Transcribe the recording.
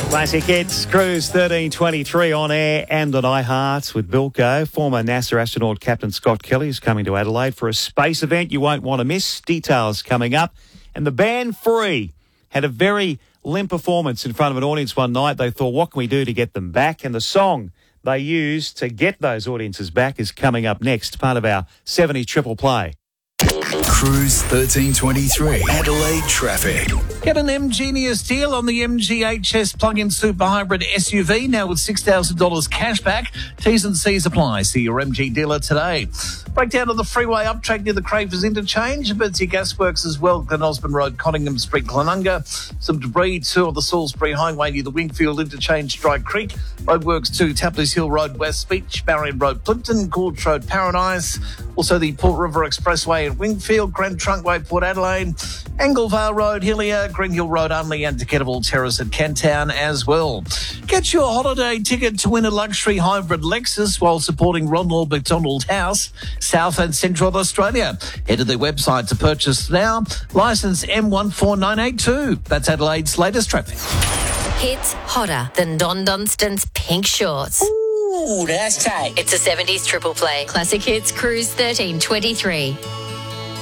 Classic hits, Cruise 1323 on air and on iHeart with Bilko. Former NASA astronaut Captain Scott Kelly is coming to Adelaide for a space event you won't want to miss. Details coming up. And the band Free had a very limp performance in front of an audience one night. They thought, what can we do to get them back? And the song they used to get those audiences back is coming up next, part of our 70 triple play. Cruise 1323, Adelaide traffic. Get an MGenius deal on the MGHS plug-in super hybrid SUV now with $6,000 cash back. T's and C's apply. See your MG dealer today. Breakdown of the freeway uptrack near the Cravers interchange. Emergency Gasworks as well. Glen Osmond Road, Cottingham Street, Clanunga. Some debris too on the Salisbury Highway near the Wingfield interchange, Dry Creek. Roadworks to Tapley's Hill Road, West Beach, Barrion Road, Plimpton, Court Road, Paradise. Also the Port River Expressway in Wingfield, Grand Trunkway, Port Adelaide, Anglevale Road, Hillier, Green Hill Road, Unley and Decatable Terrace at Cantown as well. Get your holiday ticket to win a luxury hybrid Lexus while supporting Ronald McDonald House, South and Central Australia. Head to their website to purchase now. Licence M14982. That's Adelaide's latest traffic. Hits hotter than Don Dunstan's pink shorts. Ooh, that's tight. It's a 70s triple play. Classic Hits Cruise 1323.